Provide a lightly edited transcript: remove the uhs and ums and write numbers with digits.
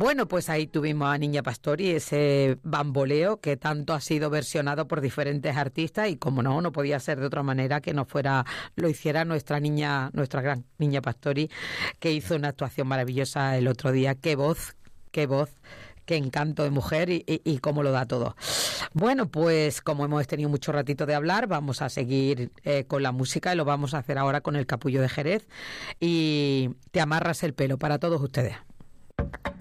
Bueno, pues ahí tuvimos a Niña Pastori, ese bamboleo que tanto ha sido versionado por diferentes artistas y como no podía ser de otra manera que no fuera, lo hiciera nuestra gran Niña Pastori, que hizo una actuación maravillosa el otro día. Qué voz, qué encanto de mujer y cómo lo da todo. Bueno, pues como hemos tenido mucho ratito de hablar, vamos a seguir con la música y lo vamos a hacer ahora con el Capullo de Jerez y Te amarras el pelo para todos ustedes.